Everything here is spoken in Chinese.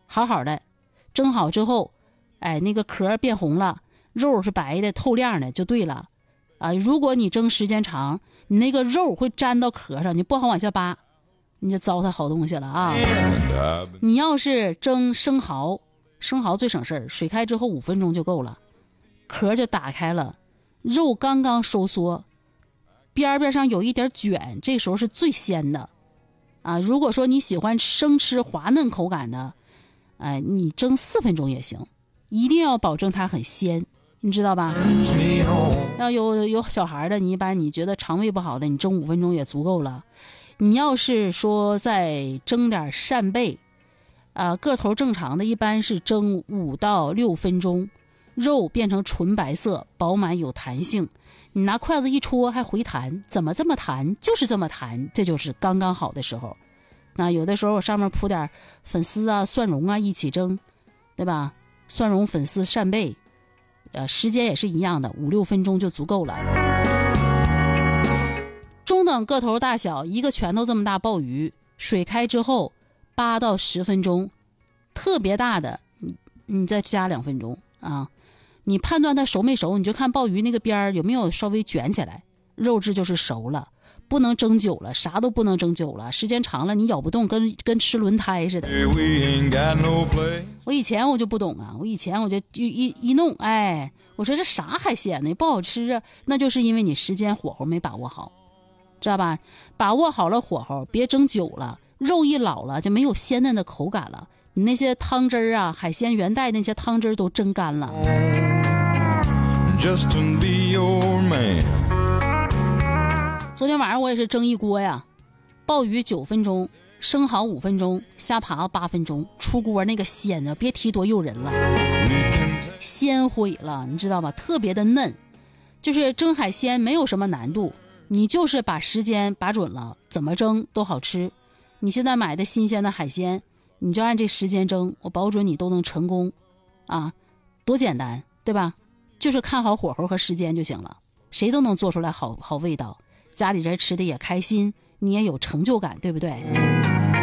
好好的，蒸好之后，那个壳变红了，肉是白的透亮的就对了啊。如果你蒸时间长，你那个肉会粘到壳上，你不好往下扒，你就糟蹋好东西了啊。你要是蒸生蚝，生蚝最省事儿，水开之后5分钟就够了，壳就打开了，肉刚刚收缩，边上有一点卷，这时候是最鲜的啊。如果说你喜欢生吃滑嫩口感的，你蒸4分钟也行，一定要保证它很鲜，你知道吧？要有小孩的，你一般你觉得肠胃不好的，你蒸5分钟也足够了。你要是说再蒸点扇贝，个头正常的一般是蒸5到6分钟，肉变成纯白色，饱满有弹性，你拿筷子一戳还回弹，怎么这么弹？就是这么弹，这就是刚刚好的时候。那有的时候我上面铺点粉丝啊、蒜蓉啊一起蒸，对吧？蒜蓉粉丝扇贝，时间也是一样的，5、6分钟就足够了。中等个头大小，一个拳头这么大鲍鱼，水开之后8到10分钟，特别大的你再加2分钟啊。你判断它熟没熟，你就看鲍鱼那个边有没有稍微卷起来，肉质就是熟了。不能蒸久了，啥都不能蒸久了，时间长了你咬不动，跟吃轮胎似的。我以前我就不懂啊，我以前我就一弄，我说这啥海鲜呢，不好吃啊，那就是因为你时间火候没把握好，知道吧？把握好了火候，别蒸久了，肉一老了就没有鲜嫩的口感了，你那些汤汁啊，海鲜原带那些汤汁都蒸干了。Just to be your man。昨天晚上我也是蒸一锅呀，鲍鱼9分钟，生蚝5分钟，虾爬8分钟，出锅那个鲜啊，别提多诱人了，鲜毁了，你知道吧？特别的嫩，就是蒸海鲜没有什么难度，你就是把时间把准了，怎么蒸都好吃。你现在买的新鲜的海鲜，你就按这时间蒸，我保准你都能成功啊，多简单，对吧？就是看好火候和时间就行了，谁都能做出来好味道。家里人吃的也开心，你也有成就感，对不对？